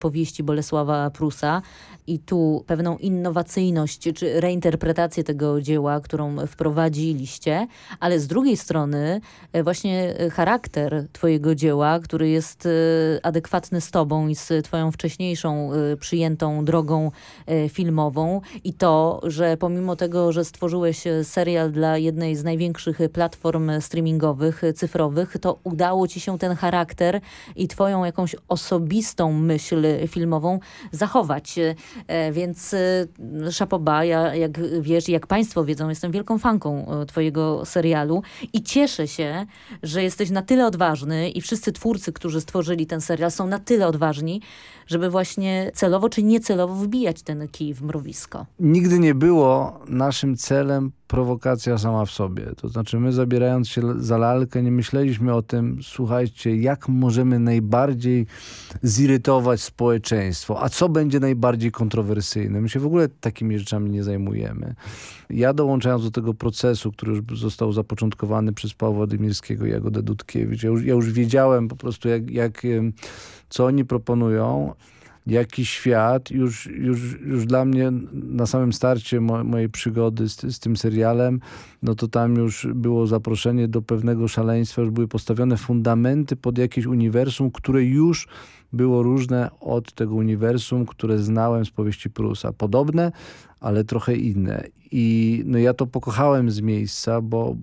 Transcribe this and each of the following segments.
powieści Bolesława Prusa i tu pewną innowacyjność czy reinterpretację tego dzieła, którą wprowadziliście, ale z drugiej strony właśnie charakter twojego dzieła, który jest adekwatny z tobą i z twoją wcześniejszą przyjętą drogą filmową i to, że pomimo tego, że stworzyłeś serial dla jednej z największych platform streamingowych, cyfrowych, to udało ci się ten charakter i twoją jakąś osobistą myśl filmową zachować. Więc chapeau bas, ja jak wiesz, jak państwo wiedzą, jestem wielką fanką twojego serialu i cieszę się, że jesteś na tyle odważny i wszyscy twórcy, którzy stworzyli ten serial, są na tyle odważni, żeby właśnie celowo czy niecelowo wbijać ten kij w mrowisko. Nigdy nie było naszym celem prowokacja sama w sobie. To znaczy my, zabierając się za lalkę, nie myśleliśmy o tym, słuchajcie, jak możemy najbardziej zirytować społeczeństwo, a co będzie najbardziej kontrowersyjne. My się w ogóle takimi rzeczami nie zajmujemy. Ja, dołączając do tego procesu, który już został zapoczątkowany przez Pawła Dymirskiego i Jagodę Dudkiewicz, ja już wiedziałem po prostu, co oni proponują, jaki świat już dla mnie na samym starcie mojej przygody z tym serialem, no to tam już było zaproszenie do pewnego szaleństwa, już były postawione fundamenty pod jakieś uniwersum, które już było różne od tego uniwersum, które znałem z powieści Prusa. Podobne, ale trochę inne. I no ja to pokochałem z miejsca, bo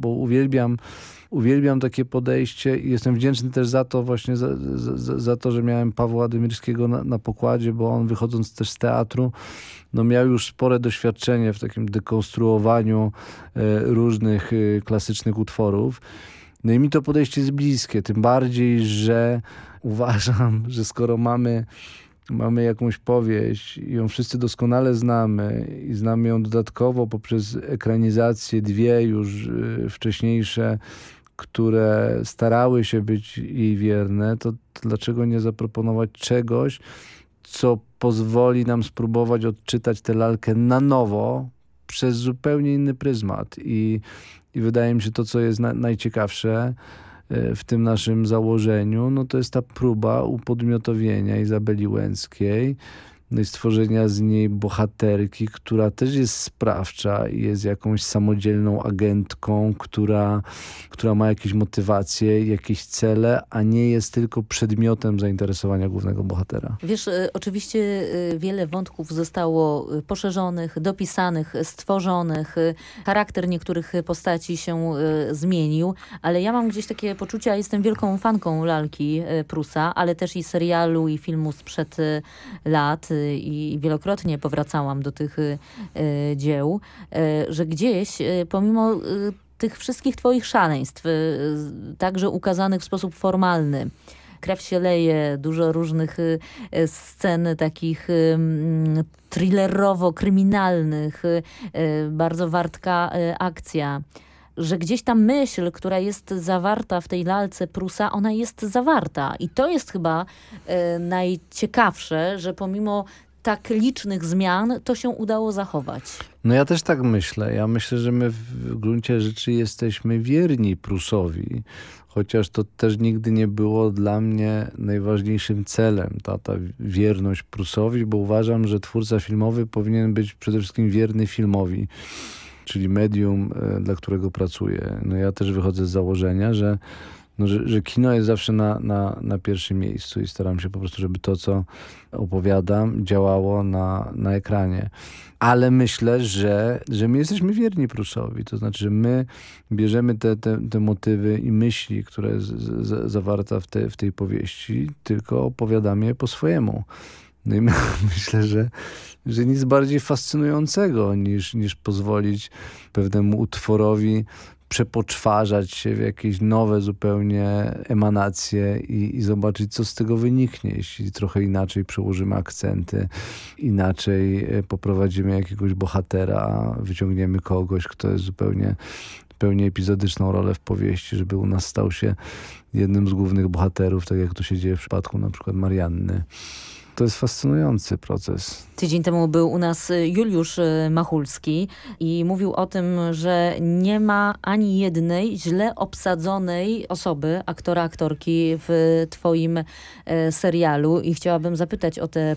uwielbiam takie podejście i jestem wdzięczny też za to właśnie, za to, że miałem Pawła Dymirskiego na pokładzie, bo on, wychodząc też z teatru, no miał już spore doświadczenie w takim dekonstruowaniu różnych klasycznych utworów. No i mi to podejście jest bliskie, tym bardziej, że uważam, że skoro mamy jakąś powieść i ją wszyscy doskonale znamy i znamy ją dodatkowo poprzez ekranizacje, dwie już wcześniejsze, które starały się być jej wierne, to dlaczego nie zaproponować czegoś, co pozwoli nam spróbować odczytać tę lalkę na nowo przez zupełnie inny pryzmat. I wydaje mi się to, co jest najciekawsze w tym naszym założeniu, no to jest ta próba upodmiotowienia Izabeli Łęckiej, no i stworzenia z niej bohaterki, która też jest sprawcza i jest jakąś samodzielną agentką, która ma jakieś motywacje, jakieś cele, a nie jest tylko przedmiotem zainteresowania głównego bohatera. Wiesz, oczywiście wiele wątków zostało poszerzonych, dopisanych, stworzonych. Charakter niektórych postaci się zmienił, ale ja mam gdzieś takie poczucie, a jestem wielką fanką lalki Prusa, ale też i serialu, i filmu sprzed lat, i wielokrotnie powracałam do tych dzieł, że gdzieś pomimo tych wszystkich twoich szaleństw, także ukazanych w sposób formalny, krew się leje, dużo różnych scen takich thrillerowo-kryminalnych, bardzo wartka akcja, że gdzieś ta myśl, która jest zawarta w tej lalce Prusa, ona jest zawarta. I to jest chyba najciekawsze, że pomimo tak licznych zmian, to się udało zachować. No ja też tak myślę. Ja myślę, że my w gruncie rzeczy jesteśmy wierni Prusowi, chociaż to też nigdy nie było dla mnie najważniejszym celem, ta wierność Prusowi, bo uważam, że twórca filmowy powinien być przede wszystkim wierny filmowi, czyli medium, dla którego pracuję. No ja też wychodzę z założenia, że kino jest zawsze na pierwszym miejscu i staram się po prostu, żeby to, co opowiadam, działało na ekranie. Ale myślę, że my jesteśmy wierni Prusowi. To znaczy, że my bierzemy te motywy i myśli, które jest zawarta w tej powieści, tylko opowiadamy je po swojemu. No i myślę, że nic bardziej fascynującego niż pozwolić pewnemu utworowi przepoczwarzać się w jakieś nowe zupełnie emanacje i zobaczyć, co z tego wyniknie, jeśli trochę inaczej przełożymy akcenty, inaczej poprowadzimy jakiegoś bohatera, wyciągniemy kogoś, kto jest zupełnie pełni epizodyczną rolę w powieści, żeby u nas stał się jednym z głównych bohaterów, tak jak to się dzieje w przypadku na przykład Marianny. To jest fascynujący proces. Tydzień temu był u nas Juliusz Machulski i mówił o tym, że nie ma ani jednej źle obsadzonej osoby, aktora, aktorki w twoim serialu i chciałabym zapytać o te